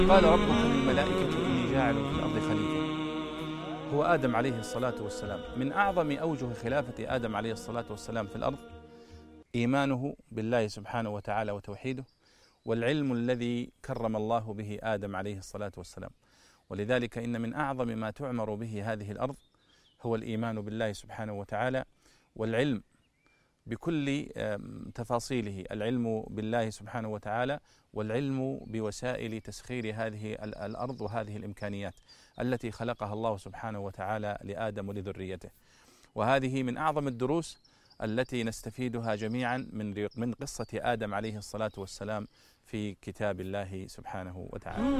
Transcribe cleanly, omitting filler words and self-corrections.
قال ربك للملائكة إني جاعل في الأرض خليفة. هو آدم عليه الصلاة والسلام. من أعظم أوجه خلافة آدم عليه الصلاة والسلام في الأرض إيمانه بالله سبحانه وتعالى وتوحيده، والعلم الذي كرم الله به آدم عليه الصلاة والسلام. ولذلك إن من أعظم ما تعمر به هذه الأرض هو الإيمان بالله سبحانه وتعالى، والعلم بكل تفاصيله، العلم بالله سبحانه وتعالى، والعلم بوسائل تسخير هذه الأرض وهذه الإمكانيات التي خلقها الله سبحانه وتعالى لآدم ولذريته. وهذه من أعظم الدروس التي نستفيدها جميعا من قصة آدم عليه الصلاة والسلام في كتاب الله سبحانه وتعالى.